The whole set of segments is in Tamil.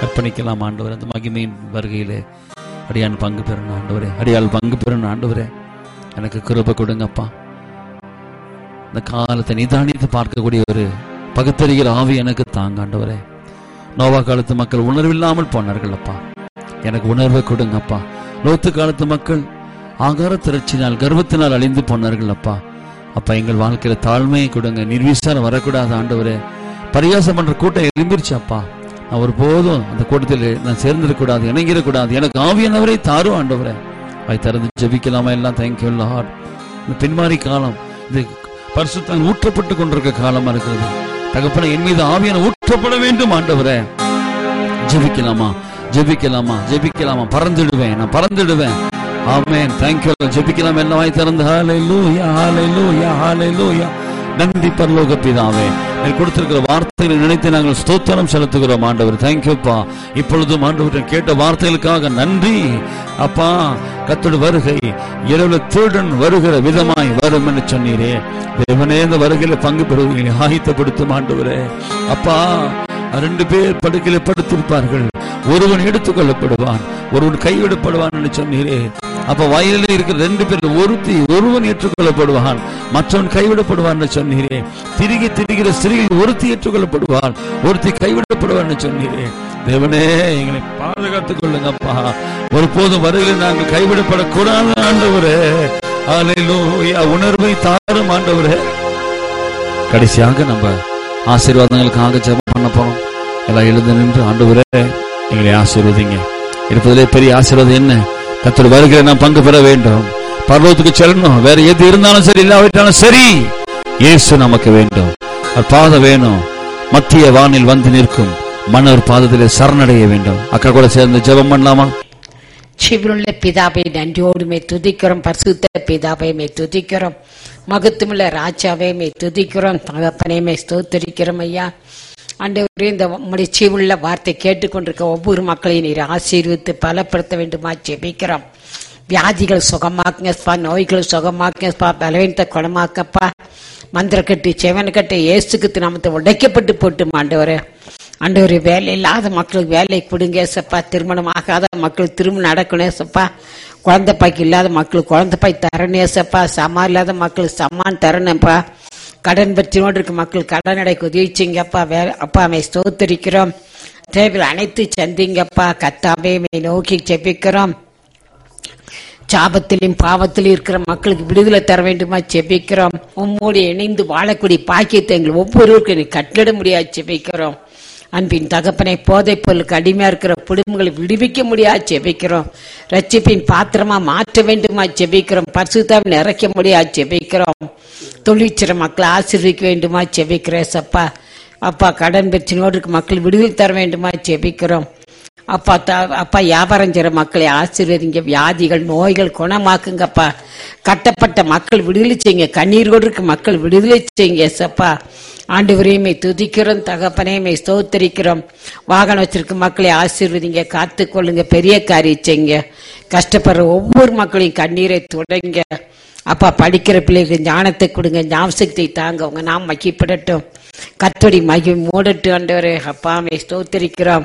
அர்ப்பணிக்கலாம் ஆண்டவரே. அந்த மகிமையின் வருகையிலே அடியான் பங்கு பெறணும் ஆண்டவரே, அடியால் பங்கு பெறணும் ஆண்டவரே. எனக்கு கிருபை கொடுங்கப்பா. இந்த காலத்தை நிதானித்து பார்க்கக்கூடிய ஒரு பகுத்தறிகிற ஆவி எனக்கு தாங்க ஆண்டவரே. நோவா காலத்து மக்கள் உணர்வில்லாமல் போனார்கள் அப்பா, எனக்கு உணர்வை கொடுங்கப்பா. லோத்து காலத்து மக்கள் ஆகார திரட்சினால் கர்வத்தினால் அழிந்து போனார்கள் அப்பா. அப்பா எங்கள் வாழ்க்கையில தாழ்மையை கொடுங்க, நிர்விசாரம் வரக்கூடாது ஆண்டவரே. பரியாசம் பண்ற கூட்டம் எழும்பிருச்சு அப்பா, நான் ஒருபோதும் அந்த கூட்டத்தில் நான் சேர்ந்திடக்கூடாது, இணங்கிடக்கூடாது. எனக்கு ஆவியானவரை தாரும் ஆண்டவரே. அதை திறந்து ஜெபிக்கலாமா எல்லாம்? Thank you Lord. இந்த பின்மாறி காலம், இது பரிசுத்தம் ஊற்றப்பட்டு கொண்டிருக்க காலமா இருக்கிறது. தகப்பனே, என் மீது ஆவியான ஊற்றப்பட வேண்டும் ஆண்டவரே. ஜெபிக்கலாமா ஜெபிக்கலாமா ஜெபிக்கலாமா? பறந்துடுவேன், நான் பறந்துடுவேன். ஆமென். தேங்க்யூ. ஜெபிக்கலாம் எல்லாம் வாய் திறந்து. ஹல்லேலூயா ஹல்லேலூயா ஹல்லேலூயா. நன்றி பரலோக பிதாவே, நீர் கொடுத்திருக்கிற வார்த்தைகளை நினைத்து நாங்கள் ஸ்தோத்திரம் செலுத்துகிறோம் ஆண்டவர். தேங்க்யூப்பா. இப்பொழுதும் ஆண்டவர் கேட்ட வார்த்தைகளுக்காக நன்றி அப்பா. கர்த்தருடைய வருகை இரவுல திருடன் வருகிற விதமாய் வரும் என்று சொன்னீரே தேவனே, இந்த வருகையில பங்கு பெறுவீங்க ஆயத்தப்படுத்தும் ஆண்டவரே. அப்பா, 2 பேர் படுக்கையில படுத்திருப்பார்கள், ஒருவன் எடுத்துக் கொள்ளப்படுவான், ஒருவன் கைவிடப்படுவான் என்று சொன்னீரே. அப்ப வயலில் இருக்கிற 2 பேர் ஒருவன் ஏற்றுக்கொள்ளப்படுவான், மற்றவன் கைவிடப்படுவான் என்று சொன்னீரே. திரிகி திரிகிற ஸ்திரீகள் ஒருத்தி ஏற்றுக்கொள்ளப்படுவான், ஒருத்தி கைவிடப்படுவான் சொன்னீரே. தேவனே, எங்களை பாதுகாத்துக் கொள்ளுங்கப்பா. ஒருபோதும் வருகையில் நாங்கள் கைவிடப்படக்கூடாது ஆண்டவரே. ஹல்லேலூயா. உணர்வை தாரும் ஆண்டவரே. கடைசியாக நம்ம ஆசீர்வாதங்களுக்காக ஜெபம் பண்ண போறோம். எல்லாம் எழுந்து நின்று ஆண்டவரே எங்களை ஆசீர்வதிங்க. இருப்பதிலே பெரிய ஆசீர்வாதம் என்ன? கர்த்தருடைய வருகையில நாம் பங்கு பெற வேண்டும், பரலோகத்துக்கு செல்லணும். வேற எது இருந்தாலும் சரி, இல்லாவிட்டாலும் சரி, இயேசு நமக்கு வேண்டும். பாதம் வேணும். மத்திய வானில் வந்து நிற்கும் மன்னர் பாதத்திலே சரணடைய வேண்டும். அக்கா கூட சேர்ந்து ஜெபம் பண்ணலாமா? ஜீவனுள்ள பிதாவை நன்றியோடுமே துதிக்கிறோம். பரிசுத்த பிதாவை மே துதிக்கிறோம். மகத்துவமுள்ள ராஜாவை மே துதிக்கிறோம். தகப்பனே மே ஸ்தோத்திரிக்கிறோம் ஐயா. ஆண்டவரே, இந்த உம்முடைய ஜீவனுள்ள வார்த்தை கேட்டுக்கொண்டிருக்க ஒவ்வொரு மக்களையும் நீர் ஆசீர்வித்து பலப்படுத்த வேண்டுமா ஜெபிக்கிறோம். வியாதிகள் சுகமாக்குங்கப்பா, நோய்கள் சுகமாக்குங்கப்பா, பலவீனத்தை குணமாக்கப்பா. மந்திரக்கட்டு செவனக்கட்டு இயேசுக்கு நாமத்தை உடைக்கப்பட்டு போட்டு ஆண்டவரே. ஆண்டவரே, வேலை இல்லாத மக்களுக்கு வேலை கொடுங்க ஏசப்பா. திருமணம் ஆகாத மக்களுக்கு திருமணம் நடக்கணும் ஏசப்பா. குழந்தை பாய்க்கு இல்லாத மக்களுக்கு குழந்தை பாய் தரணும் ஏசப்பா. சமா இல்லாத மக்களுக்கு சமான் தரணும்ப்பா. கடன் பிரச்சனையோடு இருக்க மக்கள் கடன் அடைக்க உதவிச்சிங்கப்பா. அப்பா அவை ஸ்தோத்திரிக்கிறோம். தேவையில் அனைத்து சந்திங்கப்பா. கத்தாவே நோக்கி ஜெபிக்கிறோம். சாபத்திலும் பாவத்திலும் இருக்கிற மக்களுக்கு விடுதலை தர வேண்டுமா ஜெபிக்கிறோம். உம்மோடு இணைந்து வாழக்கூடிய பாக்கியத்தை எங்கள் ஒவ்வொருவருக்கும் நீ கட்டளிட முடியாது ஜெபிக்கிறோம். அன்பின் தகப்பனை, போதைப் பொருளுக்கு அடிமையா இருக்கிற குடும்பங்களை விடுவிக்க முடியாது ஜெபிக்கிறோம். ரட்சிப்பின் பாத்திரமா மாற்ற வேண்டுமா ஜெபிக்கிறோம். பரிசுத்தாவை நிறைக்க முடியாது ஜெபிக்கிறோம். தொழிற்சிற மக்களை ஆசீர்வதிக்க வேண்டுமா ஜெபிக்கிறேன் சப்பா. அப்பா, கடன் பிரச்சனையோடு இருக்க மக்கள் விடுதலை தர வேண்டுமா ஜெபிக்கிறோம். அப்பா வியாபாரம் செய்கிற மக்களை ஆசீர்வதிங்க. வியாதிகள் நோய்கள் குணமாக்குங்கப்பா. கட்டப்பட்ட மக்கள் விடுதலை செய்யுங்க. கண்ணீரோடு இருக்க மக்கள் விடுதலை செய்யுங்க சப்பா. ஆண்டவரையுமே துதிக்கிறோம். தகப்பனையுமே ஸ்தோத்தரிக்கிறோம். வாகனம் வச்சிருக்க மக்களை ஆசீர்வதிங்க. காத்துக்கொள்ளுங்க. பெரிய காரியம் செய்யுங்க. கஷ்டப்படுற ஒவ்வொரு மக்களையும் கண்ணீரை தொடங்க. அப்பா, படிக்கிற பிள்ளைகளுக்கு ஞானத்தை கொடுங்க. ஞாபகத்தை தாங்க. உங்க நாம் மகிப்படட்டும். கர்த்தருடைய மகிமை மூடட்டும் ஆண்டவரே. அப்பாவை ஸ்தோத்தரிக்கிறோம்.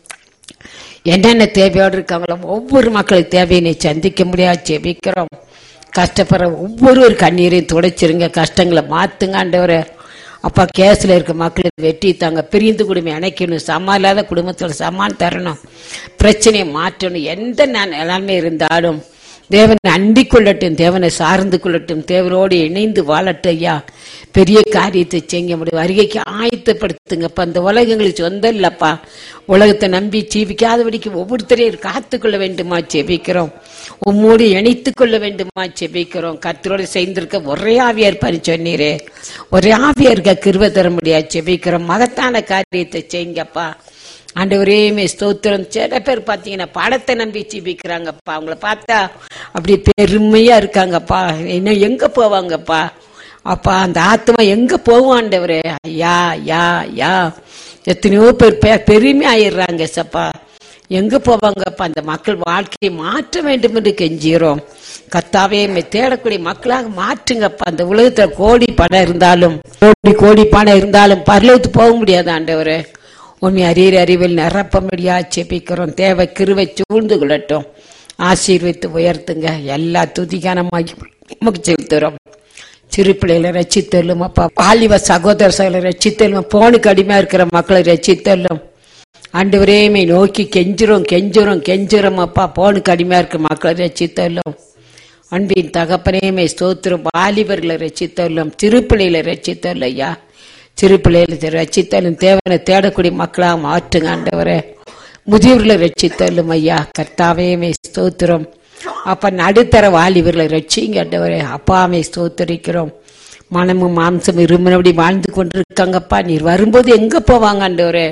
என்னென்ன தேவையோடு இருக்காங்களோ ஒவ்வொரு மக்களுக்கு தேவையை சந்திக்க முடியாது ஜெபிக்கிறோம். கஷ்டப்படுற ஒவ்வொரு கண்ணீரையும் துடைச்சிருங்க. கஷ்டங்களை மாத்துங்க ஆண்டவரே. அப்பா, கேஸ்ல இருக்க மக்களுக்கு வெற்றி தாங்க. பிரிந்து குடும்பம் அணைக்கணும். சமா இல்லாத குடும்பத்தோட சமான் தரணும். பிரச்சனையை மாற்றணும். எந்த நிலைமை இருந்தாலும் தேவனை அண்டிக் கொள்ளட்டும், தேவனை சார்ந்து கொள்ளட்டும், தேவனோடு இணைந்து வாழட்டும் ஐயா. பெரிய காரியத்தை செய்ய முடியும். வருகைக்கு ஆயத்தப்படுத்துங்கப்பா. அந்த உலகங்களுக்கு சொந்தம் இல்லப்பா. உலகத்தை நம்பி ஜீவிக்காதபடிக்கு ஒவ்வொருத்தரையும் காத்துக்கொள்ள வேண்டுமா ஜெபிக்கிறோம். உம்மோடு இணைத்துக் கொள்ள வேண்டுமா ஜெபிக்கிறோம். கர்த்தரோடு சேர்ந்திருக்க ஒரே ஆவியா இருப்பாரு சொன்னீரே. ஒரே ஆவியா இருக்க கிருபை தர முடியாது ஜெபிக்கிறோம். மகத்தான காரியத்தை செய்யுங்கப்பா. ஆண்டவரே ஸ்தோத்திரம். சில பேர் பாத்தீங்கன்னா படத்தை நம்பி ஜீவிக்கிறாங்கப்பா. அவங்கள பார்த்தா அப்படி பெருமையா இருக்காங்கப்பா. இன்னும் எங்க போவாங்கப்பா? அப்பா, அந்த ஆத்மா எங்க போவோம் ஆண்டவரே? ஐயா யா யா எத்தனையோ பேர் பெருமை ஆயிடுறாங்க சப்பா. எங்க போவாங்கப்பா? அந்த மக்கள் வாழ்க்கையை மாற்ற வேண்டும் என்று கெஞ்சுகிறோம். கர்த்தாவே, தேடக்கூடிய மக்களாக மாற்றுங்கப்பா. அந்த உலகத்துல கோடி பணம் இருந்தாலும் கோடி பணம் இருந்தாலும் பரலோகத்துக்கு போக முடியாது ஆண்டவரே. உண்மை அறிகிற அறிவில் நிரப்பமடியா செபிக்கிறோம். தேவை கிருவை சூழ்ந்து கொள்ளட்டும். ஆசீர்வித்து உயர்த்துங்க. எல்லா துதிகானமாகி செலுத்துறோம். சிறு பிள்ளைகளை ரட்சித்தல்லும் அப்பா. வாலிப சகோதர சகோதர ரட்சித்தல்லும். போனுக்கு அடிமையா இருக்கிற மக்களை ரட்சித்தல்லும். ஆண்டவரேமை நோக்கி கெஞ்சுறோம் அப்பா. போனுக்கு அடிமையா இருக்கிற மக்களை ரட்சித்தல்லும். அன்பின் தகப்பனேமை ஸ்தோத்திரம். வாலிபர்களை ரட்சித்தல்லும். சிறு பிள்ளைகளை ரட்சித்தல்லும் ஐயா. சிறு பிள்ளைகளை ரட்சித்தல்லும். தேவனை தேடக்கூடிய மக்களாக மாற்றுங்க ஆண்டவரே. முதியவர்களை ரட்சித்தல்லும் ஐயா. கர்த்தாவே ஸ்தோத்திரம் அப்ப. நடுத்தர வாலிபர்களை ரட்சிங்க ஆண்டவரே. அப்பாவை ஸ்தோத்திரிக்கிறோம். மனமும் மாம்சம் இருமனபடி வாழ்ந்து கொண்டிருக்காங்கப்பா. நீர் வரும்போது எங்க போவாங்க ஆண்டவரே?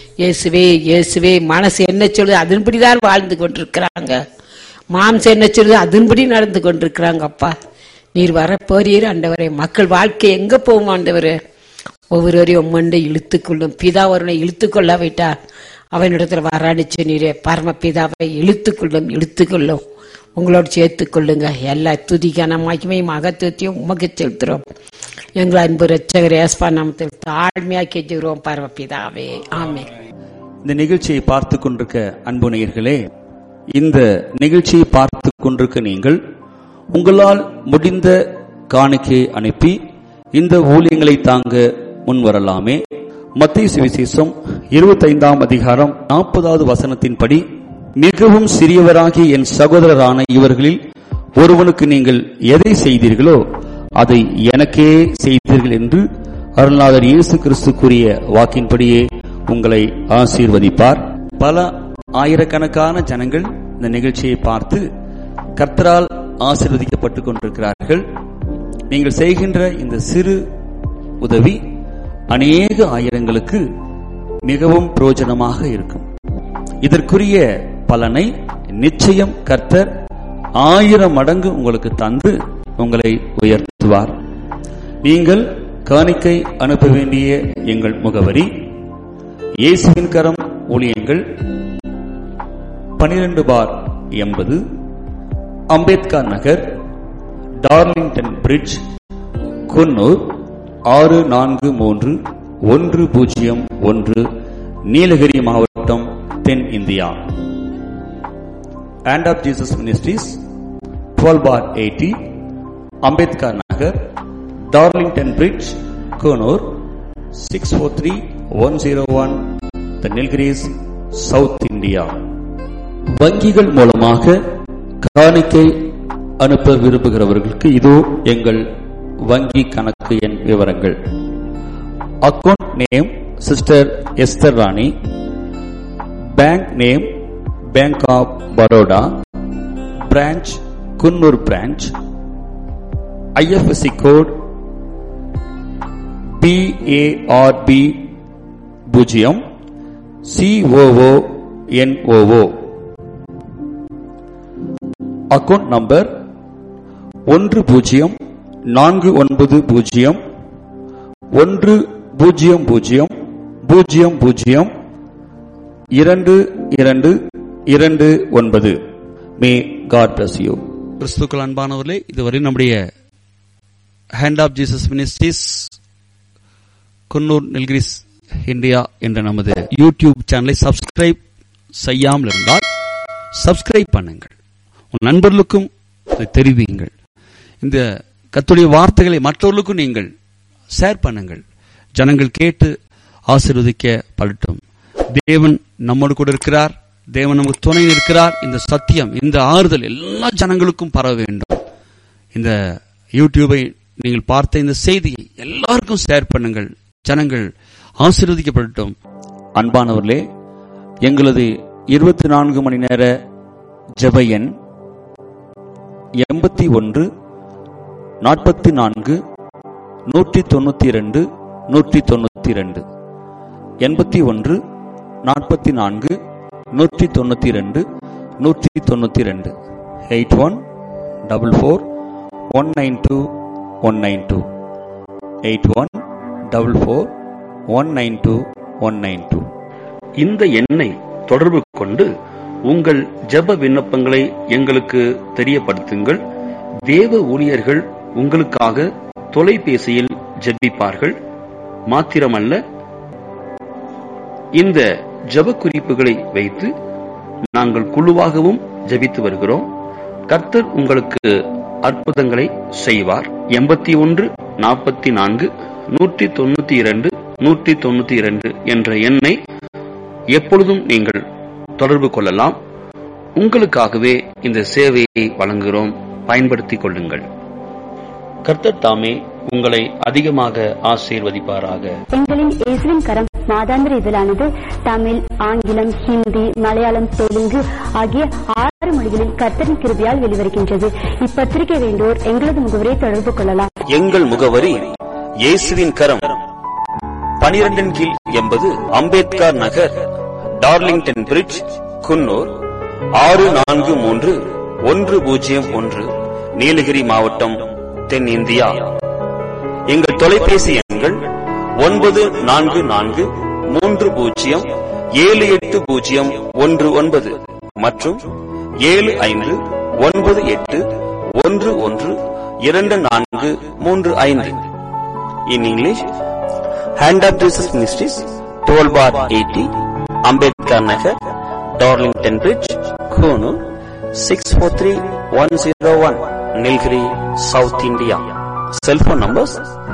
இயேசுவே மனசு என்ன சொல்லுது அதன்படிதான் வாழ்ந்து கொண்டிருக்கிறாங்க. மாம்சம் என்ன சொல்லுது அதன்படி நடந்து கொண்டிருக்கிறாங்க அப்பா. நீர் வரப்போறீர் ஆண்டவரே. மக்கள் வாழ்க்கை எங்க போகும் ஆண்டவரே? ஒவ்வொருவரையும் உம்மண்டை இழுத்துக்கொள்ளும். பிதா ஒருவனை இழுத்துக்கொள்ளாவிட்டா அவனிடத்துல வரான்னு சொன்னீரே. பரம பிதாவை இழுத்துக்கொள்ளும். உங்களோட சேர்த்துக் கொள்ளுங்க. எல்லா துதிக்கான மகிமையும் மகத்துவத்தையும் உமக்கு செலுத்துறோம். எங்கள் அன்பு ரட்சகர் இயேசுவின் நாமத்தில் தாழ்மையா கெஞ்சுகிறோம் பரமபிதாவே. ஆமென். இந்த நிகழ்ச்சியை பார்த்து கொண்டிருக்க அன்பு நேயர்களே, இந்த நிகழ்ச்சியை பார்த்து கொண்டிருக்க நீங்கள் உங்களால் முடிந்த காணிக்கை அனுப்பி இந்த ஊழியங்களை தாங்க முன்வரலாமே. மத்தேயு சுவிசேஷம் 25 அதிகாரம் 40வது வசனத்தின்படி, மிகவும் சிறியவராகிய என் சகோதரரான இவர்களில் ஒருவனுக்கு நீங்கள் எதை செய்தீர்களோ அதை எனக்கே செய்தீர்கள் என்று அருள்நாதர் இயேசு கிறிஸ்து கூறிய வாக்கின்படியே உங்களை ஆசீர்வதிப்பார். பல ஆயிரக்கணக்கான ஜனங்கள் இந்த நிகழ்ச்சியை பார்த்து கர்த்தரால் ஆசீர்வதிக்கப்பட்டுக் கொண்டிருக்கிறார்கள். நீங்கள் செய்கின்ற இந்த சிறு உதவி அநேக ஆயிரங்களுக்கு மிகவும் பிரயோஜனமாக இருக்கும். இதற்குரிய பலனை நிச்சயம் கர்த்தர் 1000 மடங்கு உங்களுக்கு தந்து உங்களை உயர்த்துவார். நீங்கள் காணிக்கை அனுப்ப வேண்டிய எங்கள் முகவரி: இயேசுவின் கரம் ஊழியங்கள், 12/80 அம்பேத்கர் நகர், டார்லிங்டன் பிரிட்ஜ், குன்னூர் 643101, நீலகிரி மாவட்டம், தென் India. Hand of Jesus Ministries, 12/80 Ambedkar Nagar, Darlington bridge, Coonoor 643101, The Nilgiris, south India. வங்கிகள் மூலமாக காணிக்கை அனுப்ப விரும்புகிறவர்களுக்கு இதோ எங்கள் வங்கி கணக்கு எண் விவரங்கள். Account name sister Esther Rani, bank name bank of Baroda, branch Coonoor branch, IFSC code BARB 0 COONOO. Account number 1000002229. May God bless you. கிறிஸ்துக்கள் அன்பானவர்களே, இதுவரை நம்முடைய hand of Jesus ministries Coonoor Nilgiris India என்ற நமது யூடியூப் சேனலை சப்ஸ்கிரைப் செய்யாமல் இருந்தால் சப்ஸ்கிரைப் பண்ணுங்கள். உன் நண்பர்களுக்கும் தெரிவியுங்கள். இந்த கர்த்தருடைய வார்த்தைகளை மற்றவர்களுக்கும் நீங்கள் ஷேர் பண்ணுங்கள். ஜனங்கள் கேட்டு ஆசீர்வதிக்கப்படட்டும். தேவன் நம்மோடு கூட இருக்கிறார். தேவன் நமக்கு துணை இருக்கிறார். இந்த சத்தியம், இந்த ஆறுதல் எல்லா ஜனங்களுக்கும் பரவ வேண்டும். இந்த யூடியூபை நீங்கள் பார்த்த இந்த செய்தியை எல்லாருக்கும் ஷேர் பண்ணுங்கள். ஜனங்கள் ஆசீர்வதிக்கப்படட்டும். அன்பானவர்களே, எங்களது 24 மணி நேர ஜெப எண் 81 44 192 192, 81 44 192 192, 8144192192, 8144192192. இந்த எண்ணை தொடர்பு கொண்டு உங்கள் ஜெப விண்ணப்பங்களை எங்களுக்கு தெரியப்படுத்துங்கள். தேவ ஊழியர்கள் உங்களுக்காக தொலைபேசியில் ஜெபிப்பார்கள். மாத்திரமல்ல, இந்த ஜெப குறிப்புகளை வைத்து நாங்கள் குழுவாகவும் ஜெபித்து வருகிறோம். கர்த்தர் உங்களுக்கு அற்புதங்களை செய்வார். 81 44 192 192 என்ற எண்ணை எப்பொழுதும் நீங்கள் தொடர்பு கொள்ளலாம். உங்களுக்காகவே இந்த சேவையை வழங்குகிறோம். பயன்படுத்திக் கொள்ளுங்கள். கர்த்தர் தாமே உங்களை அதிகமாக ஆசீர்வதிப்பாராக. எங்களின் இயேசுவின் கரம் மாதாந்திர இதழானது தமிழ், ஆங்கிலம், ஹிந்தி, மலையாளம், தெலுங்கு ஆகிய 6 மொழிகளில் கர்த்தரின் கிருபையால் வெளிவருகின்றது. இப்பத்திரிகை வேண்டோர் எங்களது முகவரியை தொடர்பு கொள்ளலாம். எங்கள் முகவரி இயேசுவின் கரம், 12 கீழ் 80 அம்பேத்கர் நகர், டார்லிங்டன் பிரிட்ஜ், குன்னூர் 643101, நீலகிரி மாவட்டம், தென் இந்தியா. எங்கள் தொலைபேசி எண்கள் 9430780119 மற்றும் 7598112435. In English, Hand of Jesus Ministries, 12 bar 80, Ambedkar Nagar, Darlington Bridge, Konoor 643101, Nilgiri, South India. Cell phone numbers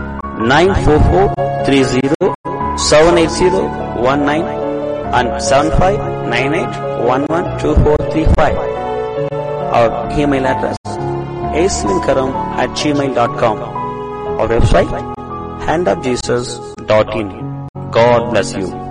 944307801 and 7598112435. Our email address aswinkaram@gmail.com. Our website handofjesus.in. God bless you.